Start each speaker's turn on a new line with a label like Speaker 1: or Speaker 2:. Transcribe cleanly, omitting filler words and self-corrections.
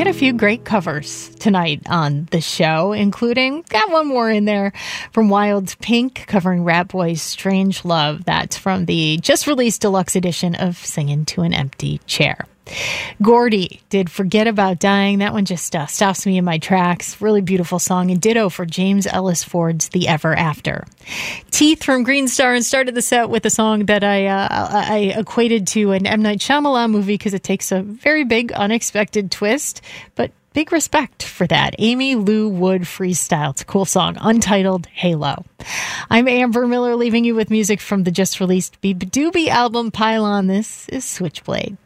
Speaker 1: got a few great covers tonight on the show, including, got one more in there from Wild Pink covering Rat Boy's Strange Love. That's from the just released deluxe edition of Singin' to an Empty Chair. Gordy did Forget About Dying. That one just stops me in my tracks. Really beautiful song. And ditto for James Ellis Ford's The Ever After. Teeth from Green Star, and started the set with a song that I equated to an M. Night Shyamalan movie because it takes a very big, unexpected twist. But big respect for that. Amy Lou Wood freestyle. It's a cool song. Untitled Halo. I'm Amber Miller, leaving you with music from the just released Beeb Doobie album Pylon. This is Switchblade.